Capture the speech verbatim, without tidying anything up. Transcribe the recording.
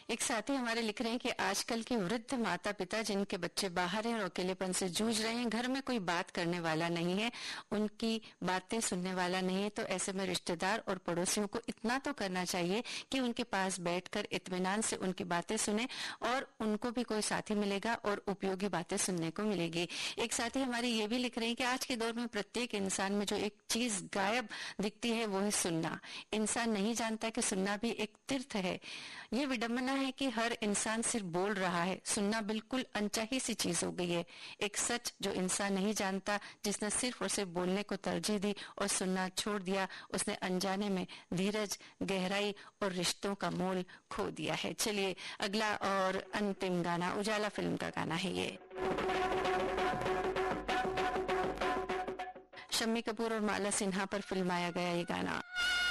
एक साथी हमारे लिख रहे हैं कि आजकल के वृद्ध माता पिता जिनके बच्चे बाहर हैं और अकेलेपन से जूझ रहे हैं, घर में कोई बात करने वाला नहीं है, उनकी बातें सुनने वाला नहीं है, तो ऐसे में रिश्तेदार और पड़ोसियों को इतना तो करना चाहिए कि उनके पास बैठकर इत्मीनान से उनकी बातें सुने और उनको भी कोई साथी मिलेगा और उपयोगी बातें सुनने को मिलेगी। एक साथी हमारे ये भी लिख रहे हैं कि आज के दौर में प्रत्येक इंसान में जो एक चीज गायब दिखती है वो है सुनना। इंसान नहीं जानता कि सुनना भी एक तीर्थ है। ये विडंबना है कि हर इंसान सिर्फ बोल रहा है, सुनना बिल्कुल अनचाही सी चीज हो गई है। एक सच जो इंसान नहीं जानता, जिसने सिर्फ और सिर्फ बोलने को तरजीह दी और सुनना छोड़ दिया, उसने अनजाने में धीरज, गहराई और रिश्तों का मोल खो दिया है। चलिए अगला और अंतिम गाना उजाला फिल्म का गाना है ये। शम्मी कपूर और माला सिन्हा पर फिल्माया गया ये गाना।